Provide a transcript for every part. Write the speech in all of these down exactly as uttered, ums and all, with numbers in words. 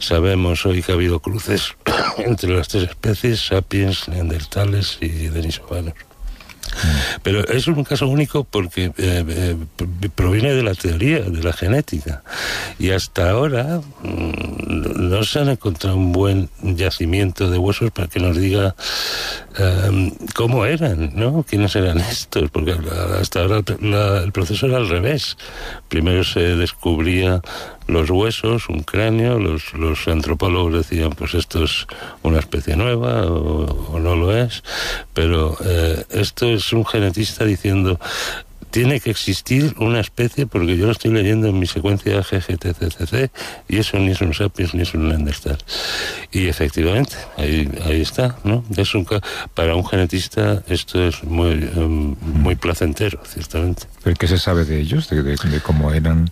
sabemos hoy que ha habido cruces entre las tres especies, sapiens, neandertales y denisovanos. Pero es un caso único porque eh, eh, proviene de la teoría, de la genética, y hasta ahora mmm, no se han encontrado un buen yacimiento de huesos para que nos diga eh, cómo eran, ¿no? ¿Quiénes eran estos? Porque hasta ahora la, el proceso era al revés. Primero se descubría los huesos, un cráneo, los, los antropólogos decían, pues esto es una especie nueva o, o no lo es, pero eh, esto es un genetista diciendo, tiene que existir una especie, porque yo lo estoy leyendo en mi secuencia G G T C C C, y eso ni es un sapiens ni es un neandertal. Y efectivamente, ahí, ahí está, ¿no? Es un, para un genetista esto es muy, um, muy placentero, ciertamente. ¿Pero qué se sabe de ellos? ¿De, de, de cómo eran?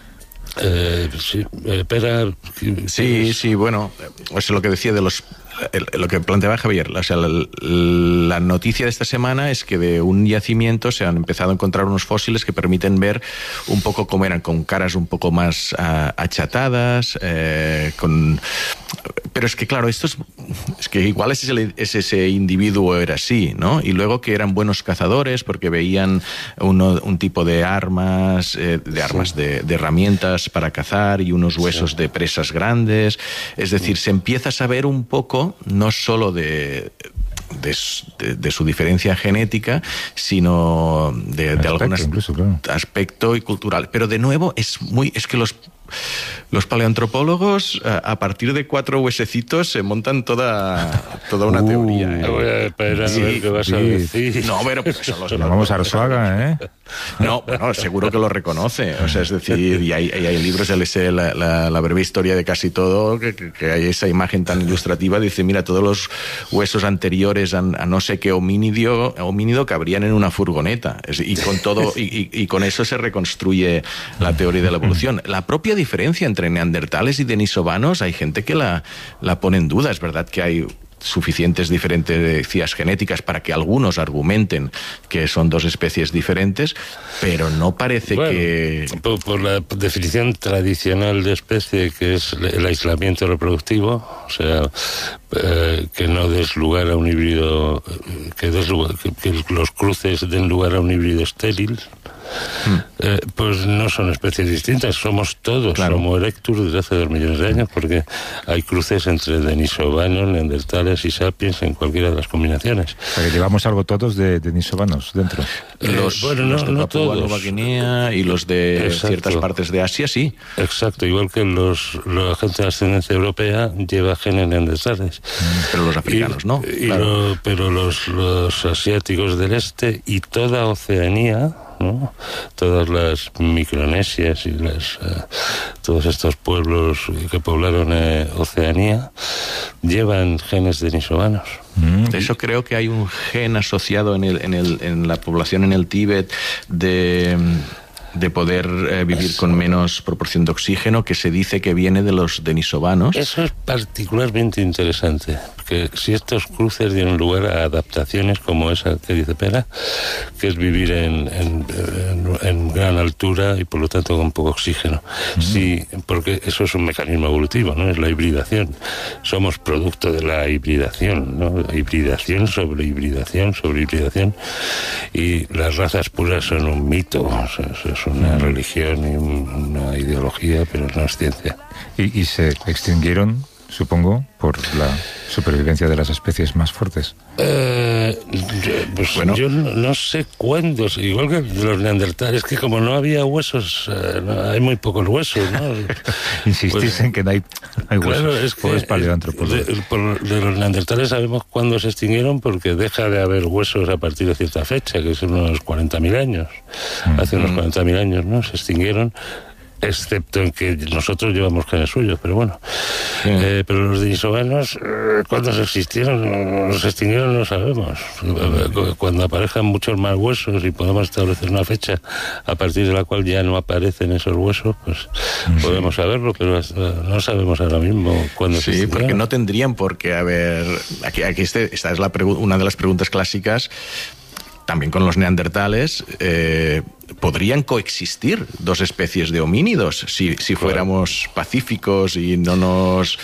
Eh, sí, eh, Pera, sí, sí, bueno, es lo que decía de los... Lo que planteaba Javier, o sea, la, la noticia de esta semana es que de un yacimiento se han empezado a encontrar unos fósiles que permiten ver un poco cómo eran, con caras un poco más uh, achatadas, eh, con... pero es que claro, esto es, es que igual ese, ese, ese individuo era así, ¿no? Y luego que eran buenos cazadores porque veían uno, un tipo de armas, eh, de armas, sí. de, de herramientas para cazar y unos huesos sí. de presas grandes, es decir, se empieza a saber un poco no solo de, de, de, de su diferencia genética, sino de, de algún claro. aspecto y cultural. Pero de nuevo, es muy es que los Los paleoantropólogos, a partir de cuatro huesecitos, se montan toda, toda una uh, teoría. ¿eh? Voy a esperar sí, a ver qué vas sí. a decir. No, pero pues eso los, los vamos a Arzuaga, ¿eh? No, bueno, seguro que lo reconoce. O sea, es decir, y hay, y hay libros, él es la, la, la breve historia de casi todo, que, que hay esa imagen tan ilustrativa. Dice, mira, todos los huesos anteriores a, a no sé qué homínido, homínido cabrían en una furgoneta. Y con todo, y, y, y con eso se reconstruye la teoría de la evolución. La propia diferencia entre neandertales y denisovanos hay gente que la, la pone en duda. Es verdad que hay suficientes diferencias genéticas para que algunos argumenten que son dos especies diferentes, pero no parece bueno, que... Por, por la definición tradicional de especie, que es el aislamiento reproductivo, o sea, eh, que no des lugar a un híbrido, que, des lugar, que, que los cruces den lugar a un híbrido estéril, Hmm. Eh, pues no son especies distintas, somos todos claro. Homo erectus desde hace dos millones de años, porque hay cruces entre denisovanos, neandertales y sapiens en cualquiera de las combinaciones. Pero llevamos algo todos de denisovanos dentro. Eh, los, bueno, los no, de no Papúa Nueva Guinea y los de Exacto. ciertas partes de Asia, sí. Exacto, igual que los, la gente de ascendencia europea lleva genes neandertales. Pero los africanos y, no. Y claro. lo, pero los, los asiáticos del este y toda Oceanía, ¿no? Todas las Micronesias y las, uh, todos estos pueblos que poblaron eh, Oceanía llevan genes denisovanos. De eso creo que hay un gen asociado en, el, en, el, en la población en el Tíbet de... de poder eh, vivir Eso. con menos proporción de oxígeno, que se dice que viene de los denisovanos. Eso es particularmente interesante, porque si estos cruces dieron lugar a adaptaciones como esa que dice Pera, que es vivir en, en, en, en gran altura y por lo tanto con poco oxígeno. Mm. Sí, porque eso es un mecanismo evolutivo, ¿no? Es la hibridación. Somos producto de la hibridación, ¿no? Hibridación sobre hibridación sobre hibridación. Y las razas puras son un mito, o sea, es una religión y una ideología, pero no es ciencia. Y, y se extinguieron, supongo, por la supervivencia de las especies más fuertes. Eh, yo, pues bueno. yo no, no sé cuándo, igual que los neandertales, que como no había huesos, eh, no, hay muy pocos huesos, ¿no? Insistís pues, en que no hay, no hay huesos. Claro, es que es paleoantropólogo. De, por, de los neandertales sabemos cuándo se extinguieron, porque deja de haber huesos a partir de cierta fecha, que son unos cuarenta mil años. Mm. Hace unos cuarenta mil años, ¿no? Se extinguieron, excepto en que nosotros llevamos genes suyos, pero bueno. Sí. Eh, pero los denisovanos, eh, ¿cuándo se existieron? Se extinguieron, no sabemos. Cuando aparezcan muchos más huesos y podamos establecer una fecha a partir de la cual ya no aparecen esos huesos, pues sí. podemos saberlo, pero no sabemos ahora mismo cuándo sí, se extinguieron. Porque no tendrían por qué haber... Aquí, aquí este, esta es la pregu- una de las preguntas clásicas. También con los neandertales, eh, ¿podrían coexistir dos especies de homínidos si, si fuéramos pacíficos y no nos